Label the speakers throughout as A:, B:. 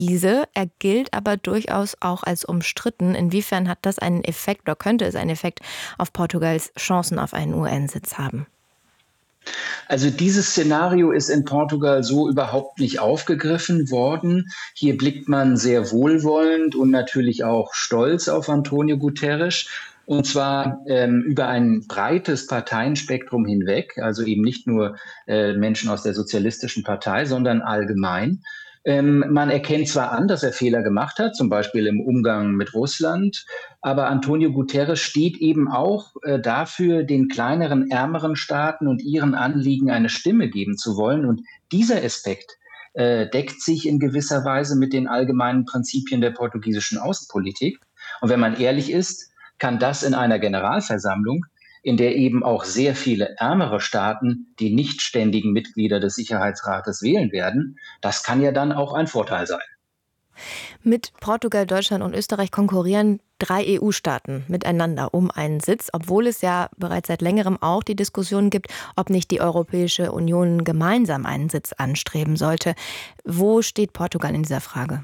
A: Portugiese. Er gilt aber durchaus auch als umstritten. Inwiefern hat das einen Effekt oder könnte es einen Effekt auf Portugals Chancen auf einen UN-Sitz haben?
B: Also dieses Szenario ist in Portugal so überhaupt nicht aufgegriffen worden. Hier blickt man sehr wohlwollend und natürlich auch stolz auf Antonio Guterres. Und zwar über ein breites Parteienspektrum hinweg, also eben nicht nur Menschen aus der Sozialistischen Partei, sondern allgemein. Man erkennt zwar an, dass er Fehler gemacht hat, zum Beispiel im Umgang mit Russland, aber Antonio Guterres steht eben auch dafür, den kleineren, ärmeren Staaten und ihren Anliegen eine Stimme geben zu wollen. Und dieser Aspekt deckt sich in gewisser Weise mit den allgemeinen Prinzipien der portugiesischen Außenpolitik. Und wenn man ehrlich ist, kann das in einer Generalversammlung, in der eben auch sehr viele ärmere Staaten die nicht ständigen Mitglieder des Sicherheitsrates wählen werden, das kann ja dann auch ein Vorteil sein.
A: Mit Portugal, Deutschland und Österreich konkurrieren 3 EU-Staaten miteinander um einen Sitz, obwohl es ja bereits seit längerem auch die Diskussion gibt, ob nicht die Europäische Union gemeinsam einen Sitz anstreben sollte. Wo steht Portugal in dieser Frage?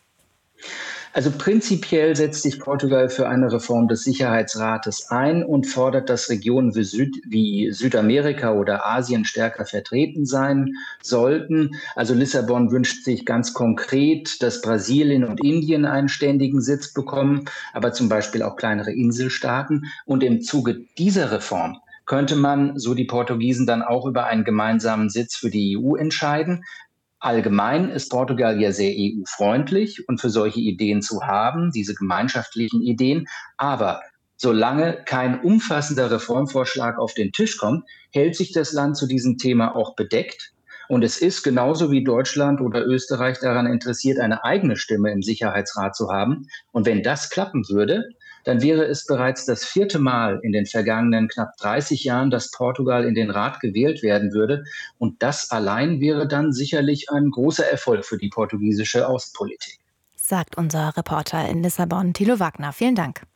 B: Also prinzipiell setzt sich Portugal für eine Reform des Sicherheitsrates ein und fordert, dass Regionen wie Südamerika oder Asien stärker vertreten sein sollten. Also Lissabon wünscht sich ganz konkret, dass Brasilien und Indien einen ständigen Sitz bekommen, aber zum Beispiel auch kleinere Inselstaaten. Und im Zuge dieser Reform könnte man, so die Portugiesen, dann auch über einen gemeinsamen Sitz für die EU entscheiden. Allgemein ist Portugal ja sehr EU-freundlich und für solche Ideen zu haben, diese gemeinschaftlichen Ideen. Aber solange kein umfassender Reformvorschlag auf den Tisch kommt, hält sich das Land zu diesem Thema auch bedeckt. Und es ist genauso wie Deutschland oder Österreich daran interessiert, eine eigene Stimme im Sicherheitsrat zu haben. Und wenn das klappen würde, dann wäre es bereits das 4. Mal in den vergangenen knapp 30 Jahren, dass Portugal in den Rat gewählt werden würde. Und das allein wäre dann sicherlich ein großer Erfolg für die portugiesische Außenpolitik.
A: Sagt unser Reporter in Lissabon, Thilo Wagner. Vielen Dank.